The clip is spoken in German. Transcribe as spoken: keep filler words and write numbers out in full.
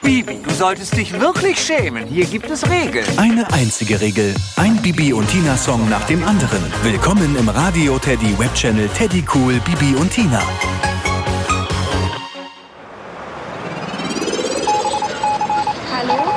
Bibi, du solltest dich wirklich schämen. Hier gibt es Regeln. Eine einzige Regel. Ein Bibi und Tina Song nach dem anderen. Willkommen im Radio Teddy Webchannel Teddy Cool Bibi und Tina. Hallo?